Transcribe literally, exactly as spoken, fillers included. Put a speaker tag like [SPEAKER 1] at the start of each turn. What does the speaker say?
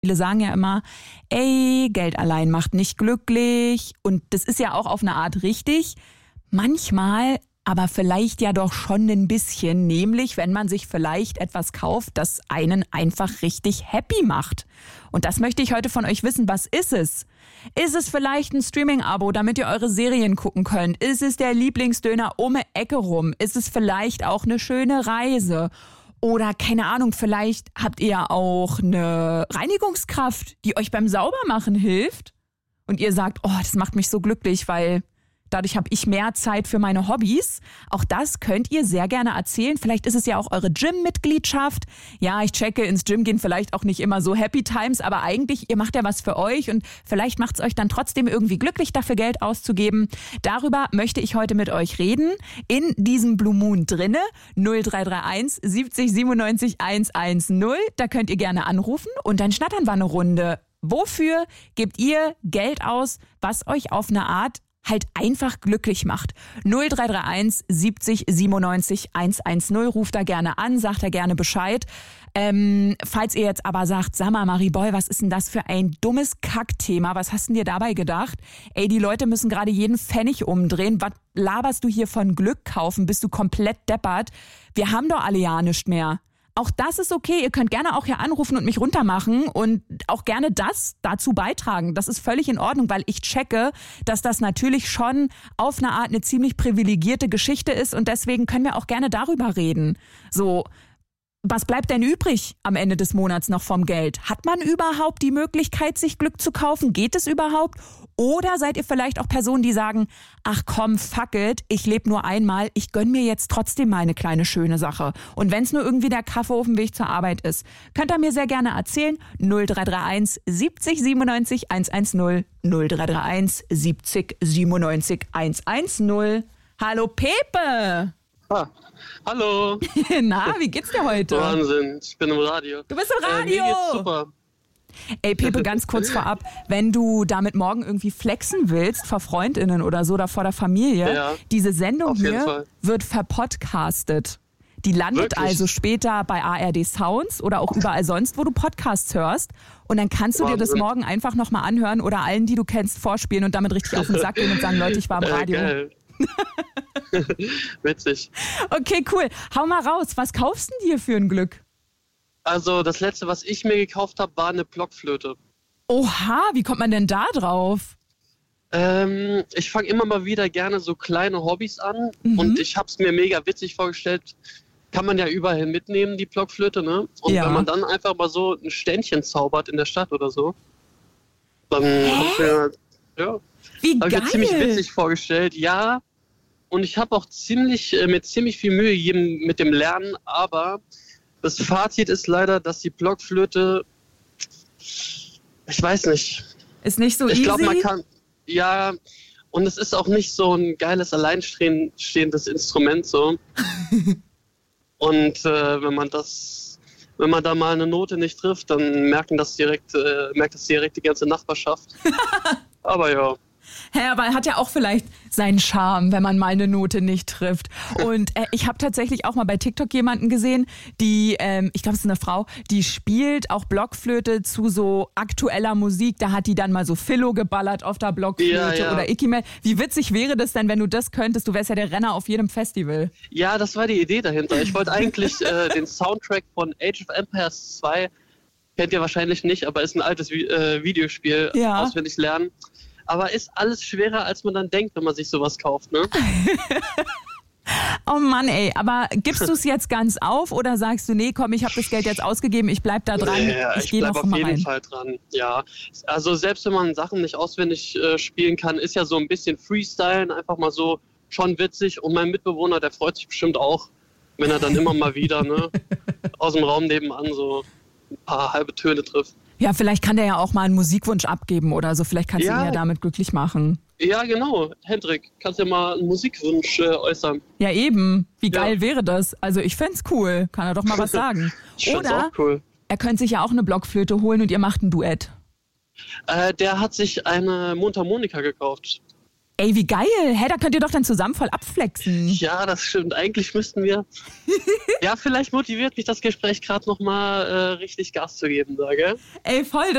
[SPEAKER 1] Viele sagen ja immer, ey, Geld allein macht nicht glücklich. Und das ist ja auch auf eine Art richtig. Manchmal aber vielleicht ja doch schon ein bisschen, nämlich wenn man sich vielleicht etwas kauft, das einen einfach richtig happy macht. Und das möchte ich heute von euch wissen. Was ist es? Ist es vielleicht ein Streaming-Abo, damit ihr eure Serien gucken könnt? Ist es der Lieblingsdöner um die Ecke rum? Ist es vielleicht auch eine schöne Reise? Oder keine Ahnung, vielleicht habt ihr auch eine Reinigungskraft, die euch beim Saubermachen hilft. Und ihr sagt, oh, das macht mich so glücklich, weil dadurch habe ich mehr Zeit für meine Hobbys. Auch das könnt ihr sehr gerne erzählen. Vielleicht ist es ja auch eure Gym-Mitgliedschaft. Ja, ich checke, ins Gym gehen vielleicht auch nicht immer so Happy Times, aber eigentlich, ihr macht ja was für euch und vielleicht macht es euch dann trotzdem irgendwie glücklich, dafür Geld auszugeben. Darüber möchte ich heute mit euch reden. In diesem Blue Moon drinne, null drei drei eins siebzig siebenundneunzig hundertzehn. Da könnt ihr gerne anrufen und dann schnattern wir eine Runde. Wofür gebt ihr Geld aus, was euch auf eine Art halt einfach glücklich macht? null drei drei eins siebzig siebenundneunzig hundertzehn. Ruft da gerne an, sagt da gerne Bescheid. Ähm, falls ihr jetzt aber sagt, sag mal Mariboy, was ist denn das für ein dummes Kackthema? Was hast du dir dabei gedacht? Ey, die Leute müssen gerade jeden Pfennig umdrehen. Was laberst du hier von Glück kaufen? Bist du komplett deppert? Wir haben doch alle ja nichts mehr. Auch das ist okay. Ihr könnt gerne auch hier anrufen und mich runtermachen und auch gerne das dazu beitragen. Das ist völlig in Ordnung, weil ich checke, dass das natürlich schon auf eine Art eine ziemlich privilegierte Geschichte ist und deswegen können wir auch gerne darüber reden. So, was bleibt denn übrig am Ende des Monats noch vom Geld? Hat man überhaupt die Möglichkeit, sich Glück zu kaufen? Geht es überhaupt? Oder seid ihr vielleicht auch Personen, die sagen, ach komm, fuck it, ich lebe nur einmal, ich gönn mir jetzt trotzdem mal eine kleine schöne Sache. Und wenn es nur irgendwie der Kaffee auf dem Weg zur Arbeit ist, könnt ihr mir sehr gerne erzählen. null drei drei eins siebzig siebenundneunzig hundertzehn. null drei drei eins siebzig siebenundneunzig hundertzehn. Hallo Pepe!
[SPEAKER 2] Ah, hallo.
[SPEAKER 1] Na, wie geht's dir heute?
[SPEAKER 2] Wahnsinn, ich bin im Radio.
[SPEAKER 1] Du bist im Radio?
[SPEAKER 2] Äh, mir geht's super.
[SPEAKER 1] Ey, Pepe, ganz kurz vorab, wenn du damit morgen irgendwie flexen willst, vor FreundInnen oder so, oder vor der Familie,
[SPEAKER 2] ja,
[SPEAKER 1] diese Sendung hier
[SPEAKER 2] Fall.
[SPEAKER 1] wird verpodcastet. Die landet
[SPEAKER 2] Wirklich?
[SPEAKER 1] also später bei A R D Sounds oder auch überall sonst, wo du Podcasts hörst. Und dann kannst du
[SPEAKER 2] Wahnsinn.
[SPEAKER 1] dir das morgen einfach nochmal anhören oder allen, die du kennst, vorspielen und damit richtig auf den Sack gehen und sagen, Leute, ich war im Radio.
[SPEAKER 2] Äh, geil. Witzig.
[SPEAKER 1] Okay, cool. Hau mal raus. Was kaufst du dir für ein Glück?
[SPEAKER 2] Also das letzte, was ich mir gekauft habe, war eine Blockflöte.
[SPEAKER 1] Oha, wie kommt man denn da drauf?
[SPEAKER 2] Ähm, ich fange immer mal wieder gerne so kleine Hobbys an
[SPEAKER 1] Mhm.
[SPEAKER 2] und ich habe es mir mega witzig vorgestellt. Kann man ja überall mitnehmen, die Blockflöte, ne? Und
[SPEAKER 1] Ja.
[SPEAKER 2] wenn man dann einfach mal so ein Ständchen zaubert in der Stadt oder so, dann habe ich mir, ja,
[SPEAKER 1] Wie
[SPEAKER 2] hab ich mir ziemlich
[SPEAKER 1] geil.
[SPEAKER 2] witzig vorgestellt. Ja, und ich habe auch ziemlich, äh, mir ziemlich viel Mühe gegeben mit dem Lernen, aber das Fazit ist leider, dass die Blockflöte, ich weiß nicht,
[SPEAKER 1] Ist nicht so
[SPEAKER 2] ich
[SPEAKER 1] easy?
[SPEAKER 2] glaube, man kann, ja, und es ist auch nicht so ein geiles, alleinstehendes Instrument so. Und äh, wenn man das, wenn man da mal eine Note nicht trifft, dann merken das direkt, äh, merkt das direkt die ganze Nachbarschaft. Aber ja.
[SPEAKER 1] Hä, aber er hat ja auch vielleicht seinen Charme, wenn man mal eine Note nicht trifft. Und äh, ich habe tatsächlich auch mal bei TikTok jemanden gesehen, die, ähm, ich glaube, es ist eine Frau, die spielt auch Blockflöte zu so aktueller Musik. Da hat die dann mal so Philo geballert auf der Blockflöte
[SPEAKER 2] Ja, ja.
[SPEAKER 1] oder Ikimel. Wie witzig wäre das denn, wenn du das könntest? Du wärst ja der Renner auf jedem Festival.
[SPEAKER 2] Ja, das war die Idee dahinter. Ich wollte eigentlich äh, den Soundtrack von Age of Empires zwei, kennt ihr wahrscheinlich nicht, aber ist ein altes Vi- äh, Videospiel,
[SPEAKER 1] Ja.
[SPEAKER 2] auswendig lernen. Aber ist alles schwerer, als man dann denkt, wenn man sich sowas kauft, ne?
[SPEAKER 1] Oh Mann, ey, aber gibst du es jetzt ganz auf oder sagst du, nee, komm, ich habe das Geld jetzt ausgegeben, ich bleib da dran,
[SPEAKER 2] Ja,
[SPEAKER 1] ich,
[SPEAKER 2] ich
[SPEAKER 1] gehe
[SPEAKER 2] bleib
[SPEAKER 1] noch
[SPEAKER 2] auf
[SPEAKER 1] mal
[SPEAKER 2] jeden
[SPEAKER 1] rein.
[SPEAKER 2] Fall dran. Ja, also selbst wenn man Sachen nicht auswendig äh, spielen kann, ist ja so ein bisschen Freestylen, einfach mal so schon witzig. Und mein Mitbewohner, der freut sich bestimmt auch, wenn er dann immer mal wieder ne, aus dem Raum nebenan so ein paar halbe Töne trifft.
[SPEAKER 1] Ja, vielleicht kann der ja auch mal einen Musikwunsch abgeben oder so, vielleicht kannst du
[SPEAKER 2] Ja.
[SPEAKER 1] ihn ja damit glücklich machen.
[SPEAKER 2] Ja, genau. Hendrik, kannst ja mal einen Musikwunsch äh, äußern.
[SPEAKER 1] Ja, eben. Wie
[SPEAKER 2] Ja.
[SPEAKER 1] geil wäre das? Also ich fänd's cool. Kann er doch mal was sagen.
[SPEAKER 2] Ich find's
[SPEAKER 1] Oder
[SPEAKER 2] auch cool.
[SPEAKER 1] er könnte sich ja auch eine Blockflöte holen und ihr macht ein Duett.
[SPEAKER 2] Äh, der hat sich eine Mundharmonika gekauft.
[SPEAKER 1] Ey, wie geil. Hä, da könnt ihr doch dann zusammen voll abflexen.
[SPEAKER 2] Ja, das stimmt. Eigentlich müssten wir. Ja, vielleicht motiviert mich das Gespräch gerade nochmal äh, richtig Gas zu geben, sage.
[SPEAKER 1] Ey, voll.